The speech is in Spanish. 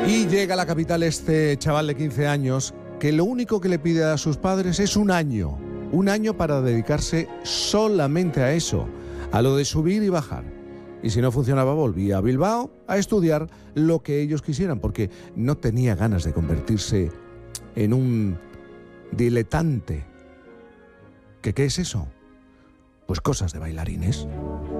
Y llega a la capital este chaval de 15 años que lo único que le pide a sus padres es un año para dedicarse solamente a eso, a lo de subir y bajar. Y si no funcionaba, volvía a Bilbao a estudiar lo que ellos quisieran, porque no tenía ganas de convertirse en un diletante. ¿Qué es eso? Pues cosas de bailarines.